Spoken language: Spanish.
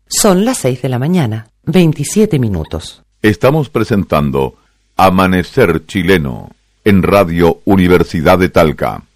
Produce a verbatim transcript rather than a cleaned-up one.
Son las seis de la mañana, veintisiete minutos. Estamos presentando Amanecer Chileno en Radio Universidad de Talca.